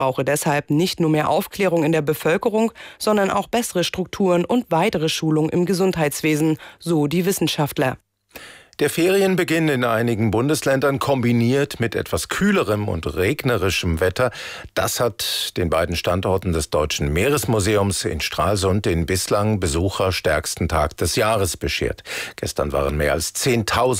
brauche deshalb nicht nur mehr Aufklärung in der Bevölkerung, sondern auch bessere Strukturen und weitere Schulung im Gesundheitswesen, so die Wissenschaftler. Der Ferienbeginn in einigen Bundesländern kombiniert mit etwas kühlerem und regnerischem Wetter, das hat den beiden Standorten des Deutschen Meeresmuseums in Stralsund den bislang besucherstärksten Tag des Jahres beschert. Gestern waren mehr als 10.000